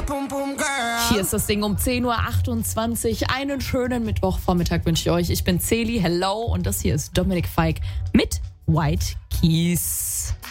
Hier ist das Ding um 10.28 Uhr. Einen schönen Mittwochvormittag wünsche ich euch. Ich bin Celi, hello. Und das hier ist Dominic Fike mit White Keys.